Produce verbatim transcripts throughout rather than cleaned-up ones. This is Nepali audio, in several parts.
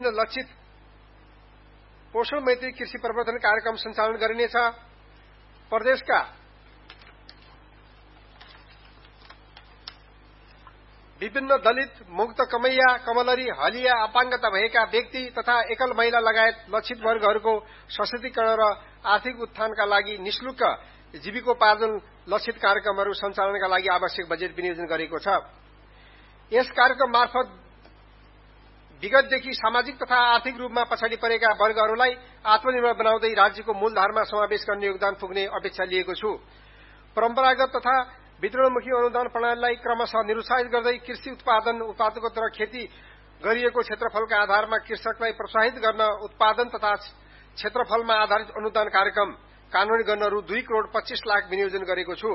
लक्षित पोषण मैत्री कृषि प्रवर्धन कार्यक्रम सञ्चालन गरिनेछ। प्रदेशका विभिन्न दलित, मुक्त कमैया, कमलरी, हलिया, अपाङ्गता भएका व्यक्ति तथा एकल महिला लगायत लक्षित वर्गहरूको सशक्तिकरण र आर्थिक उत्थानका लागि निशुल्क जीविकोपार्जन लक्षित कार्यक्रमहरू सञ्चालनका लागि आवश्यक बजेट विनियोजन गरेको छ। यस कार्यक्रम मार्फत विगतदेखि सामाजिक तथा आर्थिक रूपमा पछाडि परेका वर्गहरूलाई आत्मनिर्भर बनाउँदै राज्यको मूलधारमा समावेश गर्ने योगदान पुग्ने अपेक्षा लिएको छु। परम्परागत तथा वितरणमुखी अनुदान प्रणालीलाई क्रमशः निरुत्साहित गर्दै कृषि उत्पादन उत्पादकता र खेती गरिएको क्षेत्रफलका आधारमा कृषकलाई प्रोत्साहित गर्न उत्पादन तथा क्षेत्रफलमा आधारित अनुदान कार्यक्रम कानूनी गर्न रु दुई करोड़ पच्चीस लाख विनियोजन गरेको छु।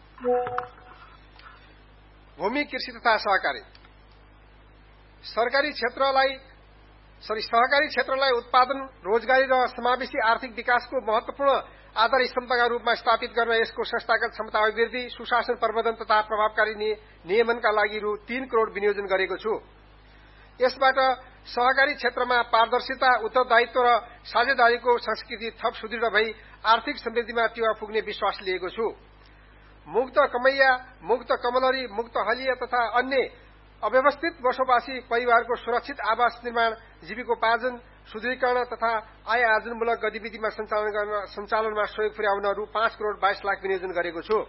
भूमि कृषि तथा सहकारी सरकारी क्षेत्रलाई सरी सहकारी क्षेत्रलाई उत्पादन, रोजगारी र समावेशी आर्थिक विकासको महत्वपूर्ण आधार स्तम्भका रूपमा स्थापित गर्न यसको संस्थागत क्षमता अभिवृद्धि, सुशासन प्रबन्धन तथा प्रभावकारी नियमनका लागि रु तीन करोड़ विनियोजन गरेको छु। यसबाट सहकारी क्षेत्रमा पारदर्शिता, उत्तरदायित्व र साझेदारीको संस्कृति थप सुदृढ भई आर्थिक समृद्धिमा टेवा पुग्ने विश्वास लिएको छु। मुक्त कमैया, मुक्त कमलरी, मुक्त हलिया तथा अन्य अव्यवस्थित बसोबासी परिवारको सुरक्षित आवास निर्माण, जीविकोपार्जन, सुदृढीकरण तथा आय आर्जनमूलक गतिविधिमा सञ्चालन गर्न सञ्चालनमा सहयोग पुर्याउन रु पाँच करोड़ बाइस लाख विनियोजन गरेको छु।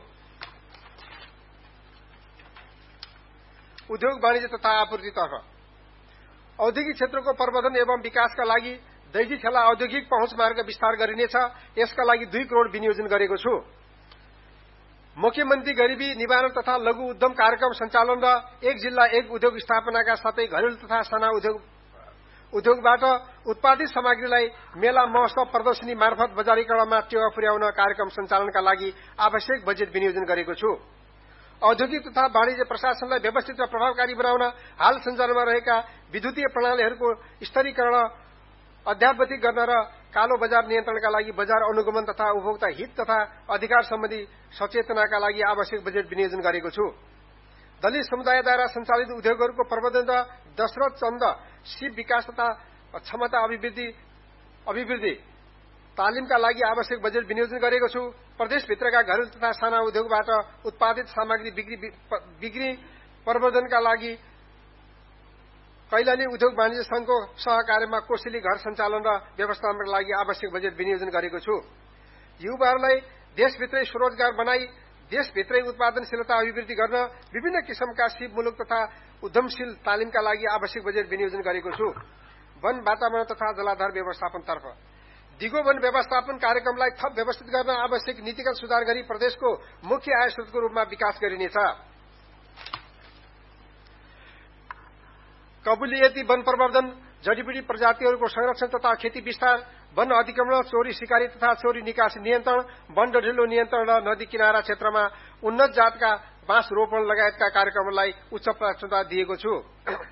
उद्योग वाणिज्य तथा आपूर्तितर्फ औद्योगिक क्षेत्रको प्रवर्धन एवं विकासका लागि दैजी खेला औद्योगिक पहुँच मार्ग विस्तार गरिनेछ। यसका लागि दुई करोड़ विनियोजन गरेको छु। मुख्यमन्त्री गरीबी निवारण तथा लघु उद्यम कार्यक्रम सञ्चालन र एक जिल्ला एक उद्योग स्थापनाका साथै घरेलु तथा साना उद्योग उद्योगबाट उत्पादित सामग्रीलाई मेला, महोत्सव, प्रदर्शनी मार्फत बजारीकरणमा टेवा पुर्याउन कार्यक्रम सञ्चालनका लागि आवश्यक बजेट विनियोजन गरेको छु। औद्योगिक तथा वाणिज्य प्रशासनलाई व्यवस्थित र प्रभावकारी बनाउन हाल सञ्चालनमा रहेका विद्युतीय प्रणालीहरूको स्तरीकरण, अध्यावधिक गर्न र कालो बजार नियन्त्रणका लागि बजार अनुगमन तथा उपभोक्ता हित तथा अधिकार सम्बन्धी सचेतनाका लागि आवश्यक बजेट विनियोजन गरेको छु। दलित समुदायद्वारा सञ्चालित उद्योगहरूको प्रबन्धन र दशरथ चन्द सिप विकास तथा क्षमता अभिवृद्धि अभिवृद्धि तालिमका लागि आवश्यक बजेट विनियोजन गरेको छु। प्रदेशभित्रका घरेलु तथा साना उद्योगबाट उत्पादित सामग्री बिक्री बिक्री प्रवर्धनका लागि कैलाली उद्योग वाणिज्य संघको सहकार्यमा कोसेली घर सञ्चालन र व्यवस्थापनका लागि आवश्यक बजेट विनियोजन गरेको छु। युवाहरूलाई देशभित्रै स्वरोजगार बनाई देशभित्रै उत्पादनशीलता अभिवृद्धि गर्न विभिन्न किसिमका सिपमूलक तथा उद्यमशील तालिमका लागि आवश्यक बजेट विनियोजन गरेको छु। वन, वातावरण तथा जलाधार व्यवस्थापनतर्फ दिगो वन व्यवस्थापन कार्यक्रमलाई थप व्यवस्थित गर्न आवश्यक नीतिगत सुधार गरी प्रदेशको मुख्य आय स्रोतको रूपमा विकास गरिनेछ। कबुलियती वन प्रवर्धन, जडीबुटी प्रजातिहरूको संरक्षण तथा खेती विस्तार, वन अतिक्रमण, चोरी सिकारी तथा चोरी निकासी नियन्त्रण, वन डढिलो नियन्त्रण र नदी किनारा क्षेत्रमा उन्नत जातका बाँस रोपण लगायतका कार्यक्रमलाई उच्च प्राथमिकता दिएको छु।